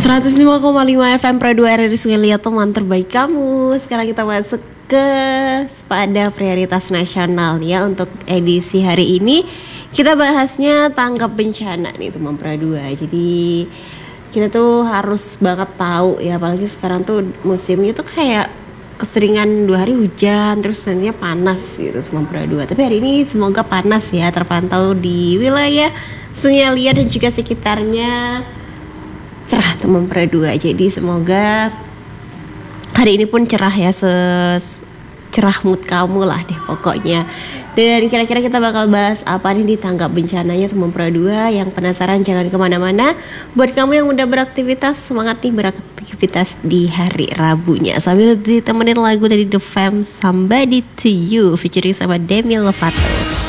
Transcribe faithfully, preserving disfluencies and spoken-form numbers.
seratus lima koma lima F M Pradu R R Sungai Liat, teman terbaik kamu. Sekarang kita masuk ke pada prioritas nasional ya. Untuk edisi hari ini kita bahasnya tanggap bencana nih teman Pradu. Jadi kita tuh harus banget tahu ya, apalagi sekarang tuh musimnya tuh kayak keseringan dua hari hujan, terus nantinya panas gitu teman Pradu. Tapi hari ini semoga panas ya, terpantau di wilayah Sungai Liat dan juga sekitarnya cerah teman Pradu. Jadi semoga hari ini pun cerah ya, secerah mood kamu lah deh pokoknya. Dan kira-kira kita bakal bahas apa nih di tanggap bencananya teman Pradu. Yang penasaran jangan kemana-mana. Buat kamu yang udah beraktivitas, semangat nih beraktivitas di hari Rabunya, sambil ditemenin lagu dari The Fam, Somebody to You featuring sama Demi Lovato.